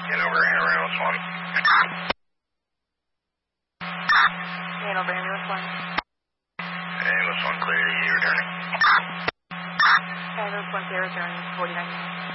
Hanover, ambulance 1. Hanover, ambulance 1. Ambulance 1 clear, you returning? Ambulance 1 clear, return 49 minutes.